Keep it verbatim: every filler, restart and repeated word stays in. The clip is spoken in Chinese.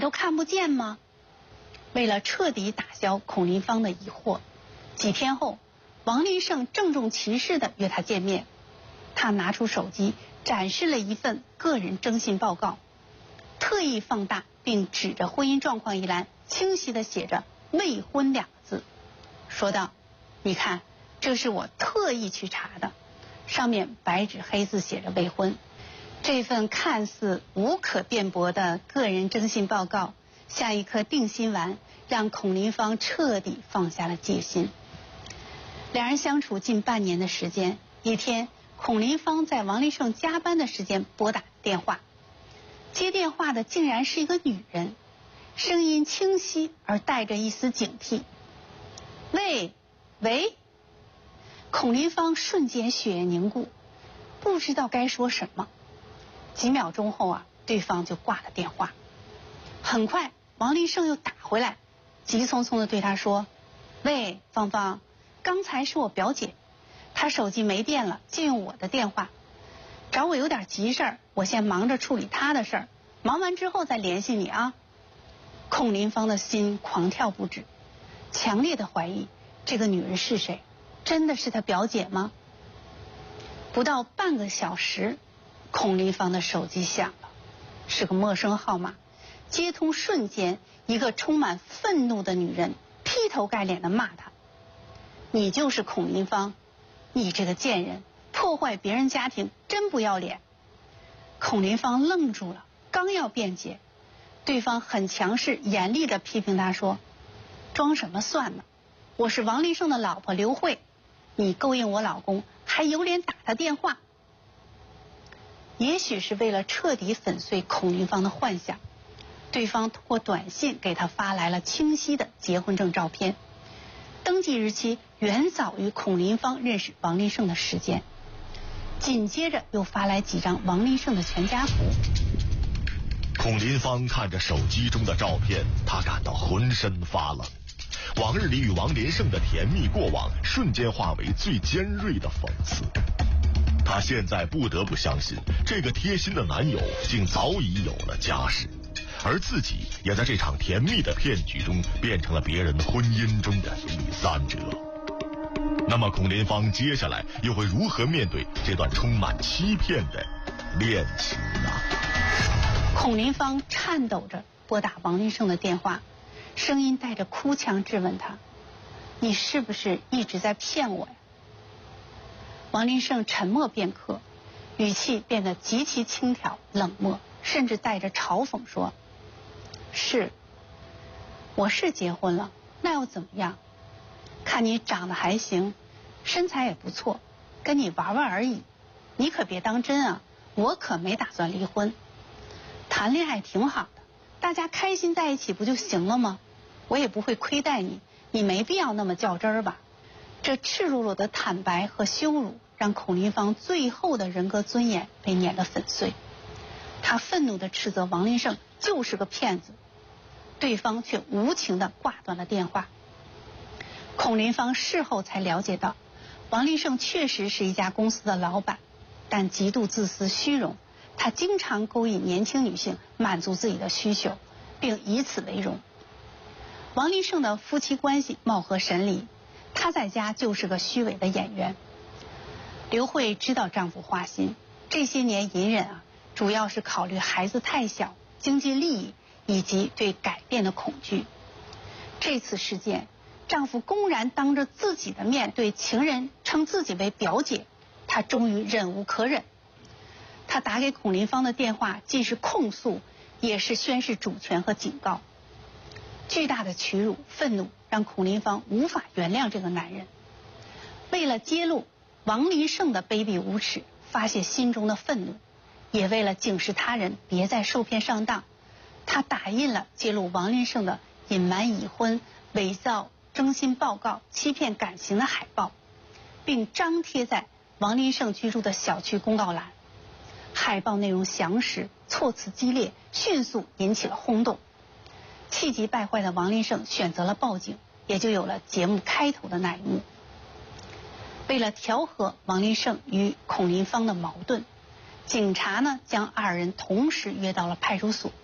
都看不见吗？为了彻底打消孔林芳的疑惑，几天后，王林胜郑重其事地约他见面。他拿出手机，展示了一份个人征信报告，特意放大并指着婚姻状况一栏，清晰地写着“未婚”两个字，说道：“你看，这是我特意去查的，上面白纸黑字写着未婚。”这份看似无可辩驳的个人征信报告，像一颗定心丸，让孔林芳彻底放下了戒心。两人相处近半年的时间，一天，孔林芳在王林胜加班的时间拨打电话，接电话的竟然是一个女人，声音清晰而带着一丝警惕。喂，喂。孔林芳瞬间血液凝固，不知道该说什么。几秒钟后啊，对方就挂了电话。很快，王林胜又打回来，急匆匆地对他说：“喂，芳芳，刚才是我表姐，她手机没电了，借用我的电话，找我有点急事儿，我先忙着处理她的事儿，忙完之后再联系你啊。”孔林芳的心狂跳不止，强烈的怀疑这个女人是谁，真的是她表姐吗？不到半个小时，孔林芳的手机响了，是个陌生号码。接通瞬间，一个充满愤怒的女人劈头盖脸地骂他：“你就是孔林芳，你这个贱人，破坏别人家庭，真不要脸！”孔林芳愣住了，刚要辩解，对方很强势严厉地批评他说：“装什么蒜呢？我是王林胜的老婆刘慧，你勾引我老公，还有脸打他电话？”也许是为了彻底粉碎孔林芳的幻想，对方通过短信给他发来了清晰的结婚证照片，登记日期远早于孔林芳认识王林胜的时间。紧接着又发来几张王林胜的全家福。 孔林芳看着手机中的照片，他感到浑身发冷。往日里与王林胜的甜蜜过往，瞬间化为最尖锐的讽刺。他现在不得不相信，这个贴心的男友竟早已有了家室，而自己也在这场甜蜜的骗局中变成了别人婚姻中的第三者。那么孔林芳接下来又会如何面对这段充满欺骗的恋情呢？ 孔林芳颤抖着拨打王林胜的电话，声音带着哭腔质问他：“你是不是一直在骗我呀？”王林胜沉默片刻，语气变得极其轻佻冷漠，甚至带着嘲讽说：“是，我是结婚了，那又怎么样？看你长得还行，身材也不错，跟你玩玩而已，你可别当真啊，我可没打算离婚。谈恋爱挺好的，大家开心在一起不就行了吗？我也不会亏待你，你没必要那么较真儿吧。”这赤裸裸的坦白和羞辱，让孔林芳最后的人格尊严被碾得粉碎。他愤怒地斥责王林胜就是个骗子，对方却无情地挂断了电话。孔林芳事后才了解到，王林胜确实是一家公司的老板，但极度自私虚荣，他经常勾引年轻女性满足自己的需求，并以此为荣。王林胜的夫妻关系貌合神离，他在家就是个虚伪的演员。刘慧知道丈夫花心，这些年隐忍啊，主要是考虑孩子太小、经济利益以及对改变的恐惧。这次事件，丈夫公然当着自己的面对情人称自己为表姐，她终于忍无可忍。她打给孔林芳的电话既是控诉，也是宣示主权和警告。巨大的屈辱、愤怒让孔林芳无法原谅这个男人。为了揭露王林胜的卑鄙无耻，发泄心中的愤怒，也为了警示他人别再受骗上当，他打印了揭露王林胜的隐瞒已婚、伪造征信报告、欺骗感情的海报，并张贴在王林胜居住的小区公告栏。海报内容详实，措辞激烈，迅速引起了轰动。气急败坏的王林胜选择了报警，也就有了节目开头的那一幕。为了调和王林胜与孔林芳的矛盾，警察呢将二人同时约到了派出所。